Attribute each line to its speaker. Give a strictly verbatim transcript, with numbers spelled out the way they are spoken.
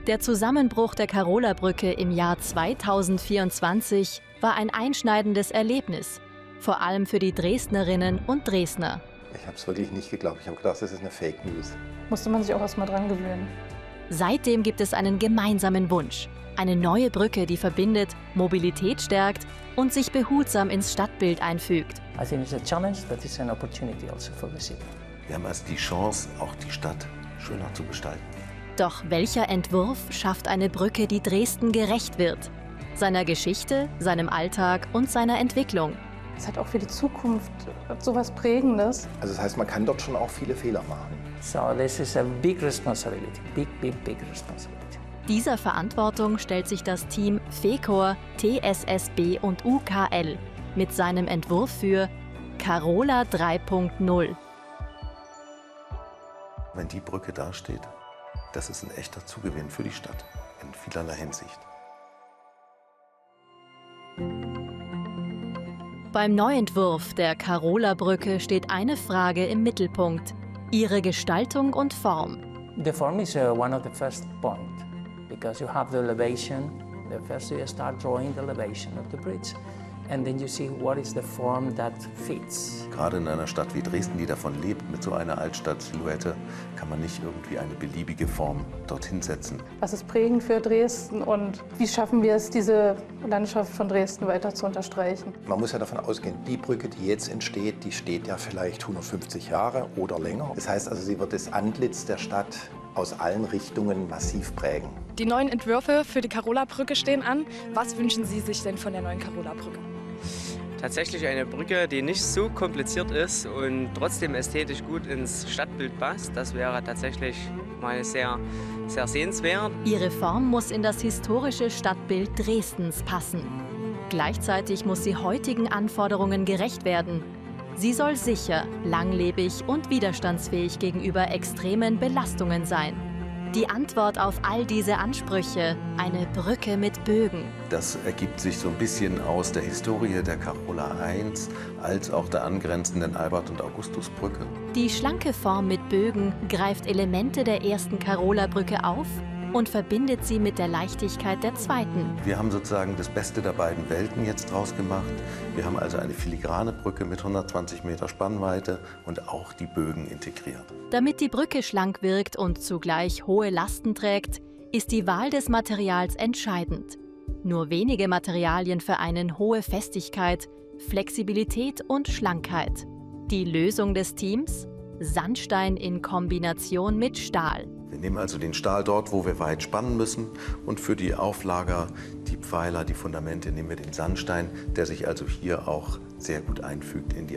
Speaker 1: Der Zusammenbruch der Karola-Brücke im Jahr zweitausendvierundzwanzig war ein einschneidendes Erlebnis, vor allem für die Dresdnerinnen und Dresdner.
Speaker 2: Ich habe es wirklich nicht geglaubt. Ich habe gedacht, das ist eine Fake News.
Speaker 3: Musste man sich auch erst mal dran gewöhnen.
Speaker 1: Seitdem gibt es einen gemeinsamen Wunsch. Eine neue Brücke, die verbindet, Mobilität stärkt und sich behutsam ins Stadtbild einfügt.
Speaker 4: I think it's a challenge, but it's an opportunity also for the city.
Speaker 5: Wir haben also die Chance, auch die Stadt schöner zu gestalten.
Speaker 1: Doch welcher Entwurf schafft eine Brücke, die Dresden gerecht wird? Seiner Geschichte, seinem Alltag und seiner Entwicklung.
Speaker 3: Es hat auch für die Zukunft so was Prägendes.
Speaker 2: Also das heißt, man kann dort schon auch viele Fehler machen.
Speaker 4: So this is a big responsibility, big, big, big responsibility.
Speaker 1: Dieser Verantwortung stellt sich das Team FECOR, T S S B und U K L mit seinem Entwurf für Karola drei Punkt null.
Speaker 5: Wenn die Brücke dasteht, das ist ein echter Zugewinn für die Stadt in vielerlei Hinsicht.
Speaker 1: Beim Neuentwurf der Karola-Brücke steht eine Frage im Mittelpunkt: ihre Gestaltung und Form.
Speaker 4: The form is uh, one of the first point because you have the elevation. The first you start drawing the elevation of the bridge, and then you see what is the form that fits.
Speaker 5: Gerade in einer Stadt wie Dresden, die davon lebt, mit so einer Altstadt-Silhouette, kann man nicht irgendwie eine beliebige Form dorthin setzen.
Speaker 3: Was ist prägend für Dresden und wie schaffen wir es, diese Landschaft von Dresden weiter zu unterstreichen?
Speaker 2: Man muss ja davon ausgehen, die Brücke, die jetzt entsteht, die steht ja vielleicht hundertfünfzig Jahre oder länger. Das heißt also, sie wird das Antlitz der Stadt aus allen Richtungen massiv prägen.
Speaker 6: Die neuen Entwürfe für die Karola-Brücke stehen an. Was wünschen Sie sich denn von der neuen Karola-Brücke?
Speaker 7: Tatsächlich eine Brücke, die nicht so kompliziert ist und trotzdem ästhetisch gut ins Stadtbild passt. Das wäre tatsächlich mal sehr, sehr sehenswert.
Speaker 1: Ihre Form muss in das historische Stadtbild Dresdens passen. Gleichzeitig muss sie heutigen Anforderungen gerecht werden. Sie soll sicher, langlebig und widerstandsfähig gegenüber extremen Belastungen sein. Die Antwort auf all diese Ansprüche: eine Brücke mit Bögen.
Speaker 5: Das ergibt sich so ein bisschen aus der Historie der Karola eins als auch der angrenzenden Albert- und Augustusbrücke.
Speaker 1: Die schlanke Form mit Bögen greift Elemente der ersten Karola-Brücke auf und verbindet sie mit der Leichtigkeit der zweiten.
Speaker 5: Wir haben sozusagen das Beste der beiden Welten jetzt draus gemacht. Wir haben also eine filigrane Brücke mit hundertzwanzig Meter Spannweite und auch die Bögen integriert.
Speaker 1: Damit die Brücke schlank wirkt und zugleich hohe Lasten trägt, ist die Wahl des Materials entscheidend. Nur wenige Materialien vereinen hohe Festigkeit, Flexibilität und Schlankheit. Die Lösung des Teams? Sandstein in Kombination mit Stahl.
Speaker 5: Wir nehmen also den Stahl dort, wo wir weit spannen müssen, und für die Auflager, die Pfeiler, die Fundamente nehmen wir den Sandstein, der sich also hier auch sehr gut einfügt in die